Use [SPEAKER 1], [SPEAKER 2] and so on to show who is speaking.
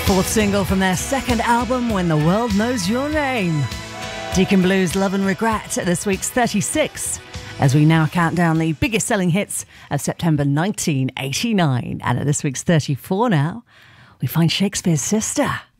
[SPEAKER 1] Fourth single from their second album, When the World Knows Your Name. Deacon Blues' Love and Regret at this week's 36, as we now count down the biggest selling hits of September 1989. And at this week's 34 now, we find Shakespeare's Sister.